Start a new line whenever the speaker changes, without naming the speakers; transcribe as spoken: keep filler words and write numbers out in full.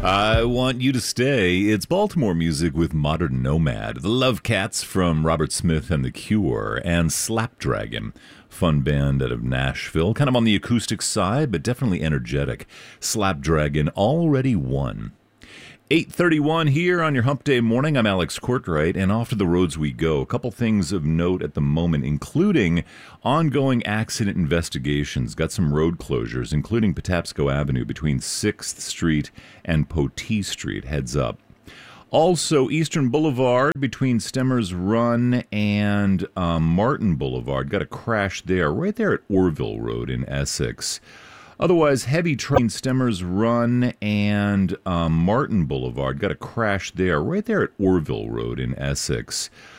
I want you to stay. It's Baltimore music with Modern Nomad, the Love Cats from Robert Smith and The Cure, and Slapdragon, fun band out of Nashville, kind of on the acoustic side, but definitely energetic. Slapdragon already won. eight thirty-one here on your Hump Day morning. I'm Alex Courtwright, and off to the roads we go. A couple things of note at the moment, including ongoing accident investigations. Got some road closures, including Patapsco Avenue between sixth Street and Potee Street. Heads up. Also, Eastern Boulevard between Stemmers Run and um, Martin Boulevard. Got a crash there, right there at Orville Road in Essex. Otherwise, heavy train Stemmers Run and um, Martin Boulevard. Got a crash there, right there at Orville Road in Essex.